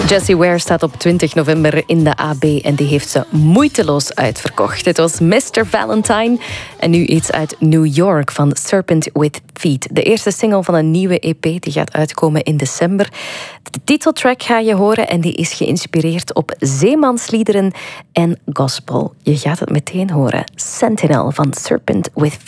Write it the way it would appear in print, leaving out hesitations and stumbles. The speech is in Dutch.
Jessie Ware staat op 20 november in de AB en die heeft ze moeiteloos uitverkocht. Het was Mr. Valentine en nu iets uit New York van Serpent with Feet. De eerste single van een nieuwe EP die gaat uitkomen in december. De titeltrack ga je horen en die is geïnspireerd op zeemansliederen en gospel. Je gaat het meteen horen. Sentinel van Serpent with Feet.